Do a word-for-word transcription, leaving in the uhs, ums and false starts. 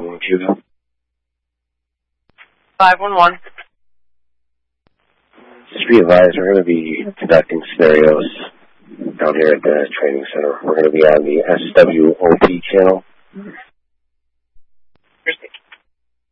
one, Hugo. five one one. Just be advised, we're going to be conducting scenarios down here at the training center. We're going to be on the S W O P channel.